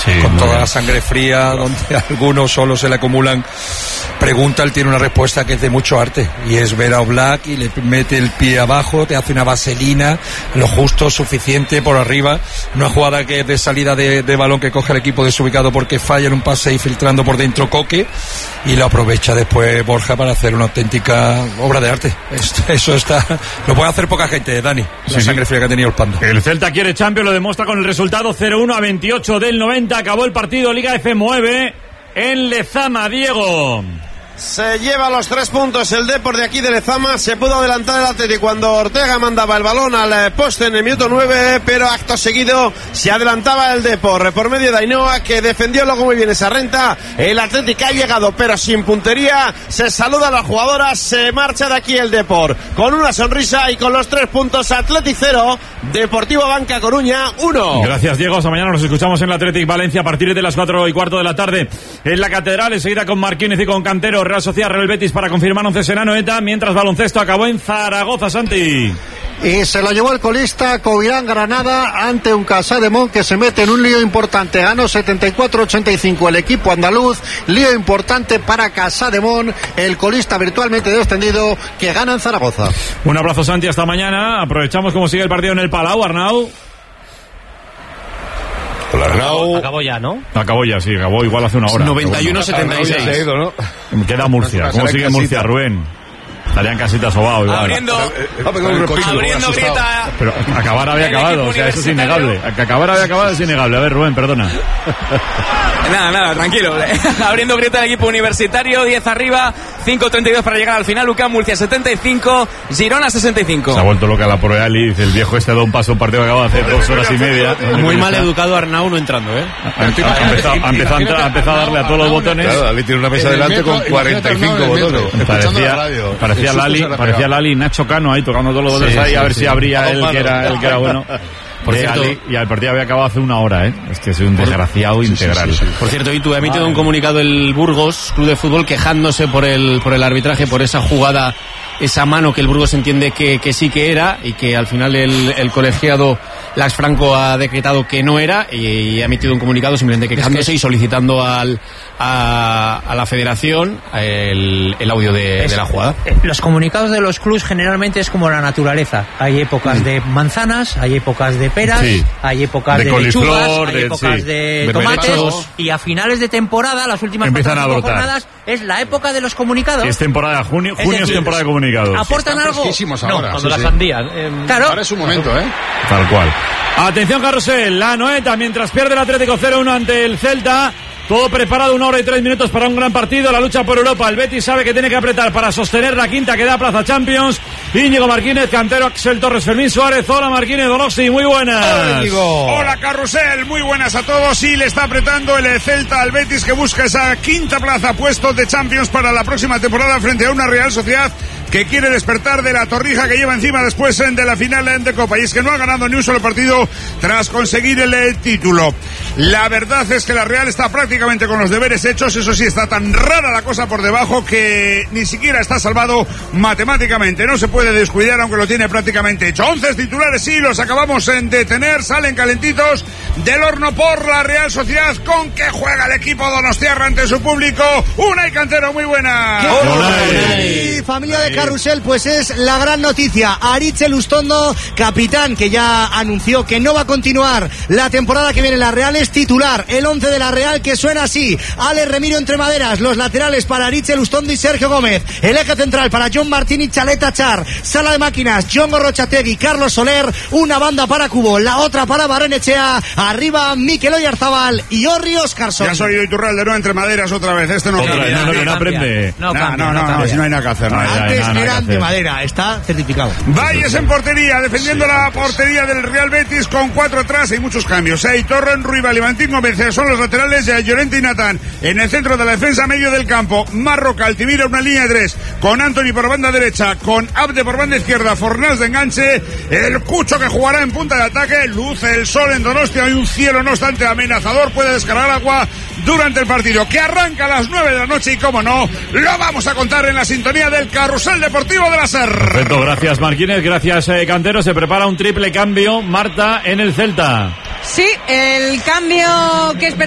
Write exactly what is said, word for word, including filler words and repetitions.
Sí, con toda bien. la sangre fría, donde a algunos solo se le acumulan preguntas, él tiene una respuesta que es de mucho arte, y es ver a Oblak y le mete el pie abajo, te hace una vaselina, lo justo, suficiente por arriba, una jugada que es de salida de, de balón que coge el equipo desubicado porque falla en un pase y filtrando por dentro Coque, y lo aprovecha después Borja para hacer una auténtica obra de arte. Esto, eso está, lo puede hacer poca gente, Dani, la sí, sangre sí. fría que ha tenido el Pando. El Celta quiere Champions, lo demuestra con el resultado cero uno a veintiocho del noventa. Acabó el partido, Liga F nueve en Lezama. Diego. Se lleva los tres puntos el Depor de aquí de Lezama. Se pudo adelantar el Atleti cuando Ortega mandaba el balón al poste en el minuto nueve, pero acto seguido se adelantaba el Depor por medio de Ainhoa, que defendió luego muy bien esa renta. El Atleti ha llegado pero sin puntería. Se saluda a las jugadoras, se marcha de aquí el Depor con una sonrisa y con los tres puntos. Atleti cero, Deportivo Banca Coruña uno. Gracias, Diego. Hasta mañana nos escuchamos en la Athletic Valencia a partir de las cuatro y cuarto de la tarde en la Catedral, enseguida con Marquínez y con Cantero. Real Sociedad, Real Betis para confirmar once Seranoeta, mientras baloncesto acabó en Zaragoza, Santi. Y se lo llevó el colista Covirán Granada ante un Casademón que se mete en un lío importante. Ganó setenta y cuatro a ochenta y cinco el equipo andaluz. Lío importante para Casademón, el colista virtualmente descendido, que gana en Zaragoza. Un abrazo, Santi, hasta mañana. Aprovechamos cómo sigue el partido en el Palau, Arnau. Hola, Arnau. Acabó ya, ¿no? Acabó ya, sí, acabó igual hace una hora. noventa y uno setenta y seis. Se ha ido, ¿no? Queda Murcia. ¿Cómo sigue Murcia, Rubén? Estaría en casita sobao igual. Abriendo, abriendo grieta. Pero acabar había acabado, o sea, eso es innegable. Que acabar había acabado es innegable. A ver, Rubén, perdona. Nada, nada, tranquilo. Abriendo grieta el equipo universitario, diez arriba, cinco treinta y dos para llegar al final. UCAM Murcia setenta y cinco, Girona sesenta y cinco. Se ha vuelto loca la Proreal y dice, el viejo este da un paso, un partido que acaba de hacer dos horas y media. Muy mal educado Arnau no entrando, ¿eh? Ha, ha, ha, empezado, ha, empezado, ha, empezado, ha empezado a darle a todos los botones. Claro, David tiene una mesa delante con cuarenta y cinco botones. Parecía, parecía Lali, parecía Lali, Nacho Cano ahí tocando todos los botones sí, ahí, sí, a ver sí. si abría él que era, él que era bueno. Por cierto, Ali, y el partido había acabado hace una hora, ¿eh? Es que soy un desgraciado sí, integral. Sí, sí, sí. Por cierto, y tú ha emitido ah, un comunicado el Burgos Club de Fútbol quejándose por el por el arbitraje, por esa jugada, esa mano que el Burgos entiende que, que sí que era y que al final el, el colegiado Lax Franco ha decretado que no era y, y ha emitido un comunicado simplemente quejándose es que es... y solicitando al a, a la federación el, el audio de, es, de la jugada. Los comunicados de los clubs generalmente es como la naturaleza. Hay épocas mm. de manzanas, hay épocas de peras, sí. hay épocas de, de lechugas, hay de, épocas sí. de, de tomates merechos. Y a finales de temporada, las últimas empiezan a jornadas, es la época de los comunicados. Es temporada, junio, junio es, decir, es temporada de comunicados. ¿Aportan algo? No, ahora, cuando sí, las sí. sandías. Eh, claro. Ahora es su momento, ¿eh? Tal cual. Atención, Carrusel, la Noeta, mientras pierde el Atlético cero uno ante el Celta. Todo preparado, una hora y tres minutos para un gran partido, la lucha por Europa. El Betis sabe que tiene que apretar para sostener la quinta que da Plaza Champions. Íñigo Marquínez, Cantero, Axel Torres, Fermín Suárez. Hola Marquínez, Donosti, muy buenas. Hola, Hola Carrusel, muy buenas a todos. Y le está apretando el Celta al Betis, que busca esa quinta plaza, puesto de Champions para la próxima temporada frente a una Real Sociedad que quiere despertar de la torrija que lleva encima después de la final de Copa. Y es que no ha ganado ni un solo partido tras conseguir el título. La verdad es que la Real está prácticamente con los deberes hechos. Eso sí, está tan rara la cosa por debajo que ni siquiera está salvado matemáticamente. No se puede descuidar, aunque lo tiene prácticamente hecho. once titulares, sí, los acabamos de tener. Salen calentitos del horno por la Real Sociedad. ¿Con qué juega el equipo donostiarra ante su público? Unai Cantero, muy buena. Y familia de Carrusel, pues es la gran noticia. Aritz Elustondo, capitán, que ya anunció que no va a continuar la temporada que viene en la Real, es titular. El once de la Real, que suena así: Alex Remiro entre maderas, los laterales para Aritz Elustondo y Sergio Gómez, el eje central para John Martín y Chaleta Char, sala de máquinas John Gorrochategui, Carlos Soler, una banda para Cubo, la otra para Barrenechea, arriba Mikel Oyarzabal y Orri Óscarson. Ya soy Iturralde, no entre maderas otra vez. Este no otra cambia. No, no, no aprende. No, no, no, no, no, si no hay nada que hacer. No, antes no, no, eran de madera, está certificado. Valles en portería, defendiendo sí, la portería del Real Betis con cuatro atrás y muchos cambios. Eitor, Ruibal y Valentín Gómez son los laterales, de Llorente y Natán. En el centro de la defensa, medio del campo, Marroca, Altimira, una línea de tres, con Anthony por banda derecha, con Abde por banda izquierda, Fornals de enganche, el Cucho que jugará en punta de ataque. Luce el sol en Donostia, hay un cielo no obstante amenazador, puede descargar agua durante el partido, que arranca a las nueve de la noche y, como no, lo vamos a contar en la sintonía del Carrusel Deportivo de la SER. Perfecto, gracias Marquínez, gracias eh, Cantero. Se prepara un triple cambio, Marta, en el Celta. Sí, el cambio que espera